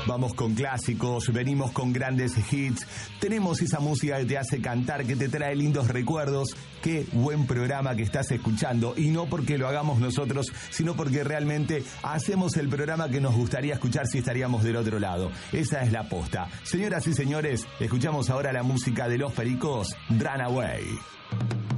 Vamos con clásicos, venimos con grandes hits, tenemos esa música que te hace cantar, que te trae lindos recuerdos. Qué buen programa que estás escuchando, y no porque lo hagamos nosotros, sino porque realmente hacemos el programa que nos gustaría escuchar si estaríamos del otro lado. Esa es la posta. Señoras y señores, escuchamos ahora la música de Los Pericos, Run Away.